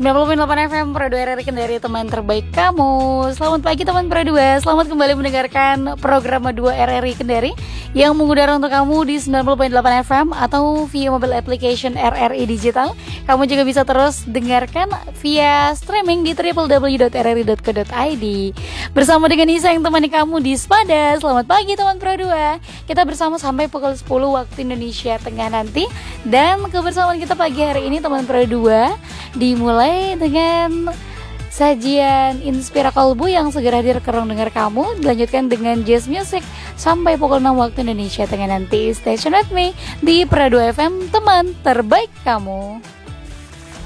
90,8 FM Pro 2 RRI Kendari, teman terbaik kamu. Selamat pagi teman Pro 2. Selamat kembali mendengarkan program 2 RRI Kendari yang mengudara untuk kamu di 90,8 FM atau via mobile application RRI Digital. Kamu juga bisa terus dengarkan via streaming di www.rri.co.id. Bersama dengan Isa yang temani kamu di Spada. Selamat pagi teman Pro 2. Kita bersama sampai pukul 10 waktu Indonesia Tengah nanti. Dan kebersamaan kita pagi hari ini teman Pro 2 dimulai dengan sajian Inspira Kolbu yang segera hadir ke ruang dengar kamu. Dilanjutkan dengan jazz music sampai pukul 6 waktu Indonesia Tengah nanti. Stay tune with me di Pro 2 FM, teman terbaik kamu.